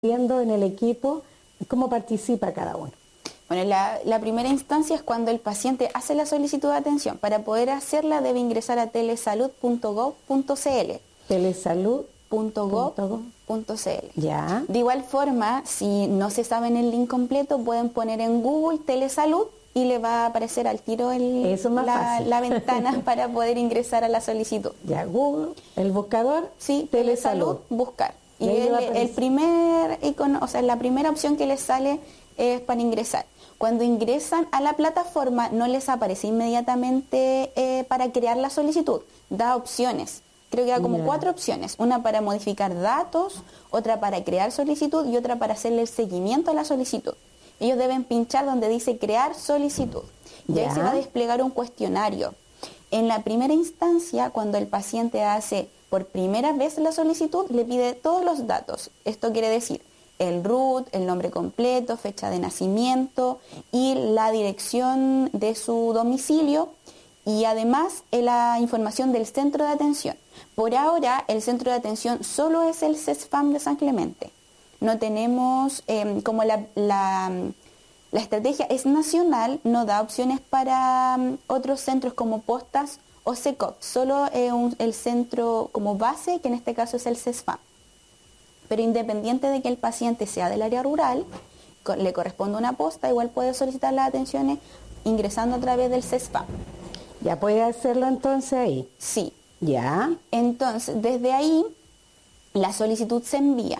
viendo en el equipo cómo participa cada uno. Bueno, la primera instancia es cuando el paciente hace la solicitud de atención. Para poder hacerla debe ingresar a telesalud.gov.cl. Telesalud.gov.cl. Ya. De igual forma, si no se saben el link completo, pueden poner en Google Telesalud y le va a aparecer al tiro la ventana para poder ingresar a la solicitud. Ya, Google, el buscador, sí, Telesalud, buscar. Y el primer icono, o sea, la primera opción que les sale es para ingresar. Cuando ingresan a la plataforma no les aparece inmediatamente para crear la solicitud, da opciones. Creo que da como 4 opciones, una para modificar datos, otra para crear solicitud y otra para hacerle el seguimiento a la solicitud. Ellos deben pinchar donde dice crear solicitud y ahí se va a desplegar un cuestionario. En la primera instancia, cuando el paciente hace por primera vez la solicitud, le pide todos los datos. Esto quiere decir el RUT, el nombre completo, fecha de nacimiento y la dirección de su domicilio y además la información del centro de atención. Por ahora, el centro de atención solo es el CESFAM de San Clemente. No tenemos, como la estrategia es nacional, no da opciones para otros centros como Postas o SECOP, solo el centro como base, que en este caso es el CESFAM. Pero independiente de que el paciente sea del área rural, le corresponde una posta, igual puede solicitar las atenciones ingresando a través del CESFAM. ¿Ya puede hacerlo entonces ahí? Sí. ¿Ya? Entonces, desde ahí, la solicitud se envía.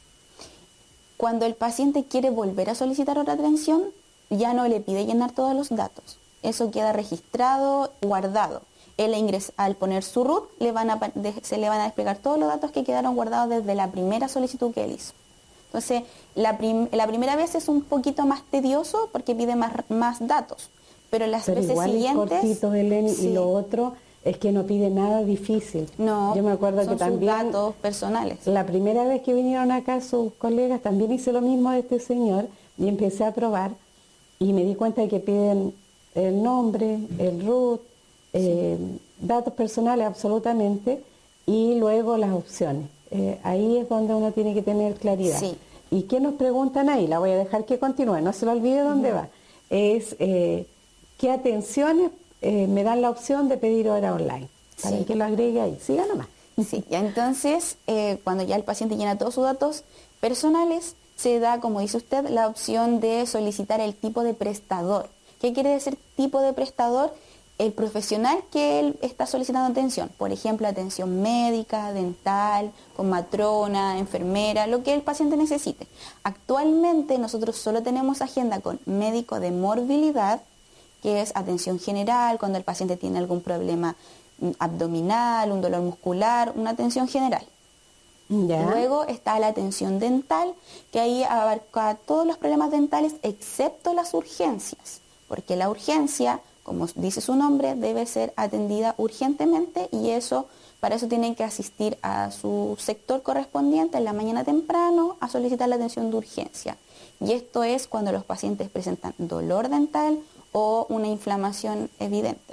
Cuando el paciente quiere volver a solicitar otra atención, ya no le pide llenar todos los datos. Eso queda registrado, guardado. Al poner su RUT, se le van a desplegar todos los datos que quedaron guardados desde la primera solicitud que él hizo. Entonces, la primera vez es un poquito más tedioso porque pide más datos, pero las veces igual siguientes... Es cortito, Belén, sí. Y lo otro es que no pide nada difícil. No, yo me acuerdo son que también sus datos personales. La primera vez que vinieron acá sus colegas, también hice lo mismo de este señor y empecé a probar y me di cuenta de que piden el nombre, el RUT, datos personales absolutamente y luego las opciones. Ahí es donde uno tiene que tener claridad. Sí. ¿Y qué nos preguntan ahí? La voy a dejar que continúe, no se lo olvide dónde va. Es qué atenciones me dan la opción de pedir hora online. Para que lo agregue ahí. Siga nomás. Sí, y entonces cuando ya el paciente llena todos sus datos personales, se da, como dice usted, la opción de solicitar el tipo de prestador. ¿Qué quiere decir tipo de prestador? El profesional que él está solicitando atención, por ejemplo, atención médica, dental, con matrona, enfermera, lo que el paciente necesite. Actualmente nosotros solo tenemos agenda con médico de morbilidad, que es atención general, cuando el paciente tiene algún problema abdominal, un dolor muscular, una atención general. ¿Ya? Luego está la atención dental, que ahí abarca todos los problemas dentales excepto las urgencias, porque la urgencia, como dice su nombre, debe ser atendida urgentemente y para eso tienen que asistir a su sector correspondiente en la mañana temprano a solicitar la atención de urgencia. Y esto es cuando los pacientes presentan dolor dental o una inflamación evidente.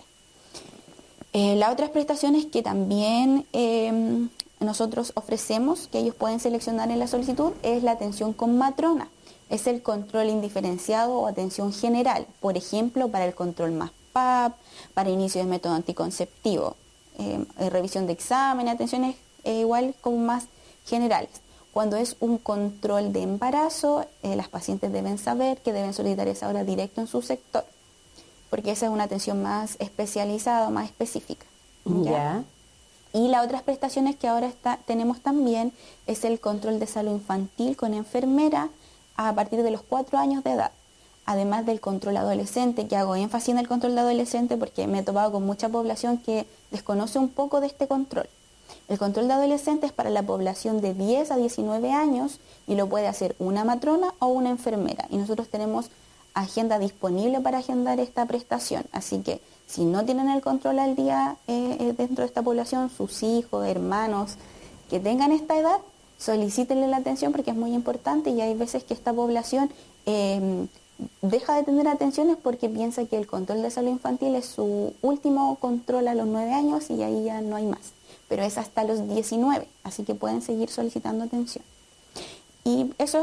Las otras prestaciones que también nosotros ofrecemos, que ellos pueden seleccionar en la solicitud, es la atención con matrona. Es el control indiferenciado o atención general, por ejemplo, para el control MASPAP, para inicio de método anticonceptivo, revisión de examen, atenciones igual como más generales. Cuando es un control de embarazo, las pacientes deben saber que deben solicitar esa hora directo en su sector, porque esa es una atención más especializada, más específica. ¿Ya? Y las otras prestaciones que ahora tenemos también es el control de salud infantil con enfermera a partir de los 4 años de edad, además del control adolescente, que hago énfasis en el control de adolescente porque me he topado con mucha población que desconoce un poco de este control. El control de adolescente es para la población de 10 a 19 años y lo puede hacer una matrona o una enfermera. Y nosotros tenemos agenda disponible para agendar esta prestación. Así que si no tienen el control al día dentro de esta población, sus hijos, hermanos que tengan esta edad, solicítenle la atención porque es muy importante y hay veces que esta población deja de tener atenciones porque piensa que el control de salud infantil es su último control a los 9 años y ahí ya no hay más. Pero es hasta los 19, así que pueden seguir solicitando atención. Y eso